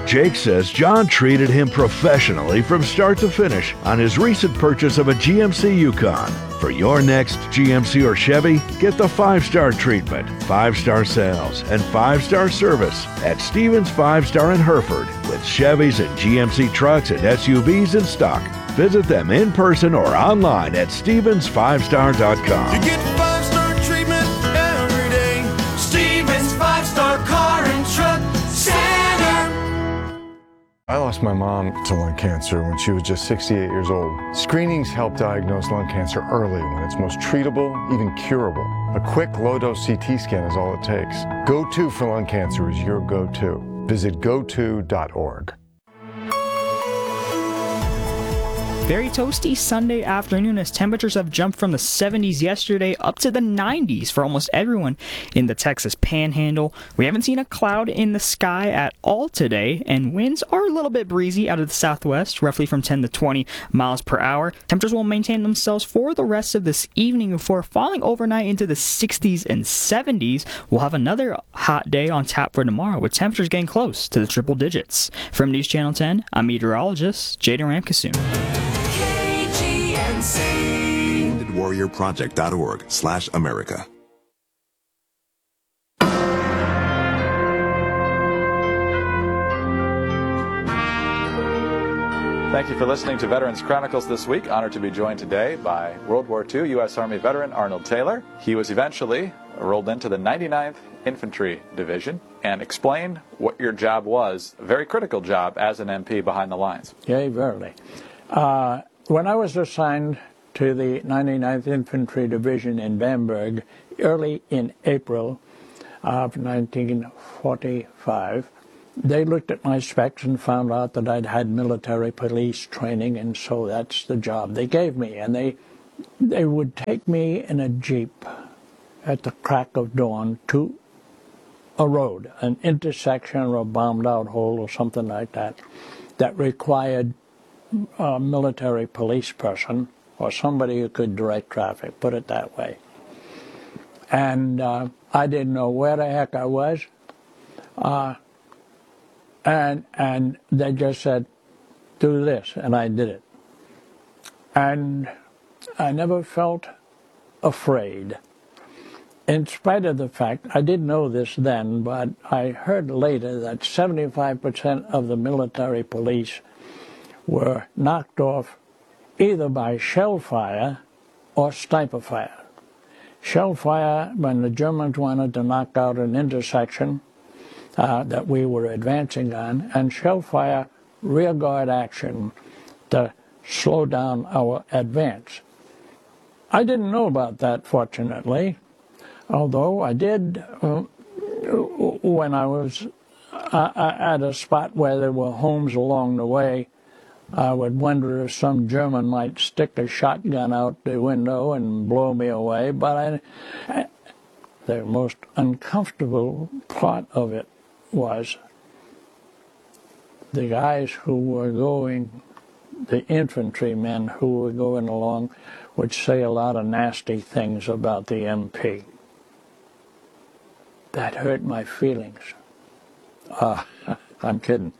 Jake says John treated him professionally from start to finish on his recent purchase of a GMC Yukon. For your next GMC or Chevy, get the 5-star treatment, 5-star sales, and 5-star service at Stevens 5-Star in Hereford with Chevys and GMC trucks and SUVs in stock. Visit them in person or online at stevens5star.com. You get 5-star treatment every day. Stevens 5-Star Car and Truck Center. I lost my mom to lung cancer when she was just 68 years old. Screenings help diagnose lung cancer early when it's most treatable, even curable. A quick low-dose CT scan is all it takes. Go-To for lung cancer is your go-to. Visit goto.org. Very toasty Sunday afternoon as temperatures have jumped from the 70s yesterday up to the 90s for almost everyone in the Texas Panhandle. We haven't seen a cloud in the sky at all today, and winds are a little bit breezy out of the southwest, roughly from 10 to 20 miles per hour. Temperatures will maintain themselves for the rest of this evening before falling overnight into the 60s and 70s. We'll have another hot day on tap for tomorrow, with temperatures getting close to the triple digits. From News Channel 10, I'm meteorologist Jaden Ramkissoon. WoundedWarriorProject.org/America. Thank you for listening to Veterans Chronicles this week. Honored to be joined today by World War II U.S. Army veteran Arnold Taylor. He was eventually rolled into the 99th Infantry Division. And explain what your job was, a very critical job as an MP behind the lines. Yea, verily. When I was assigned to the 99th Infantry Division in Bamberg early in April of 1945, they looked at my specs and found out that I'd had military police training, and so that's the job they gave me. And they would take me in a Jeep at the crack of dawn to a road, an intersection or a bombed-out hole or something like that, that required a military police person or somebody who could direct traffic, put it that way. And I didn't know where the heck I was. And they just said, do this, and I did it. And I never felt afraid. In spite of the fact, I didn't know this then, but I heard later that 75% of the military police were knocked off either by shell fire or sniper fire. Shell fire, when the Germans wanted to knock out an intersection that we were advancing on, and shell fire rearguard action to slow down our advance. I didn't know about that, fortunately, although I did when I was at a spot where there were homes along the way. I would wonder if some German might stick a shotgun out the window and blow me away, but the most uncomfortable part of it was the guys who were going, the infantrymen who were going along, would say a lot of nasty things about the MP. That hurt my feelings. I'm kidding.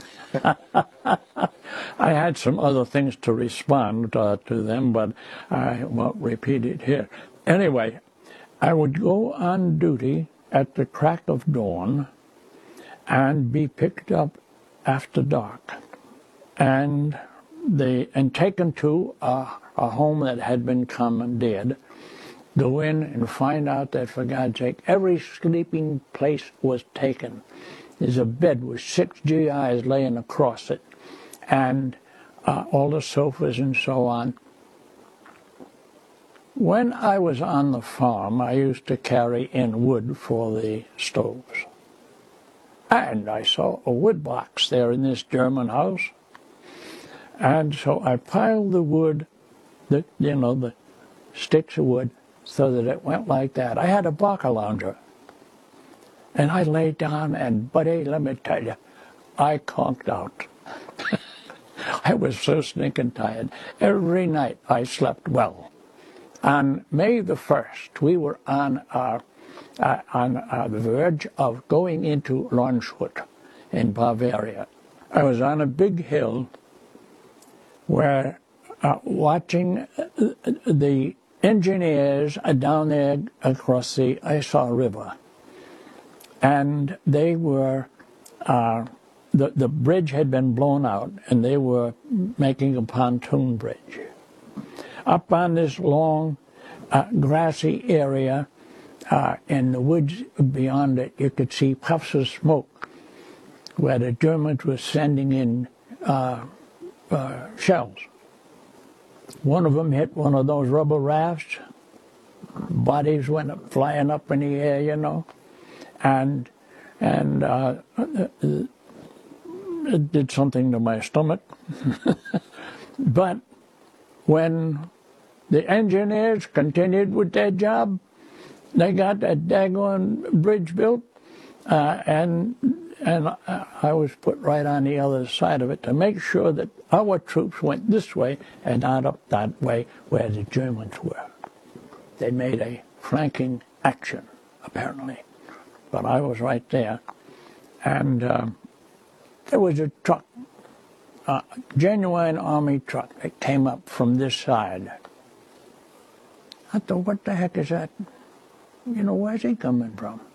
I had some other things to respond to them, but I won't repeat it here. Anyway, I would go on duty at the crack of dawn and be picked up after dark and taken to a home that had been commandeered. Go in and find out that, for God's sake, every sleeping place was taken. There's a bed with 6 GIs laying across it, and all the sofas and so on. When I was on the farm, I used to carry in wood for the stoves. And I saw a wood box there in this German house. And so I piled the wood, the sticks of wood, so that it went like that. I had a Barker lounger. And I laid down, and buddy, let me tell you, I conked out. I was so stinking tired. Every night I slept well. On May the 1st, we were on the verge of going into Landshut in Bavaria. I was on a big hill where watching the engineers down there across the Issaw River. And they were, the bridge had been blown out, and they were making a pontoon bridge. Up on this long grassy area in the woods beyond it, you could see puffs of smoke where the Germans were sending in shells. One of them hit one of those rubber rafts. Bodies went up, flying up in the air, you know, and it did something to my stomach. But when the engineers continued with their job, they got that daggone bridge built, and I was put right on the other side of it to make sure that our troops went this way and not up that way where the Germans were. They made a flanking action, apparently, but I was right there. And there was a truck, a genuine Army truck that came up from this side. I thought, what the heck is that? You know, where's he coming from?